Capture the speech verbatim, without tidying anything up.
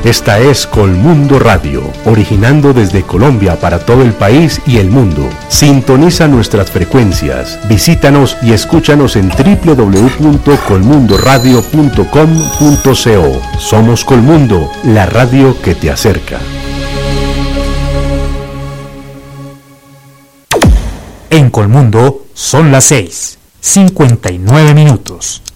Esta es Colmundo Radio, originando desde Colombia para todo el país y el mundo. Sintoniza nuestras frecuencias, visítanos y escúchanos en doble u doble u doble u punto colmundo radio punto com punto co. Somos Colmundo, la radio que te acerca. En Colmundo son las seis, cincuenta y nueve minutos.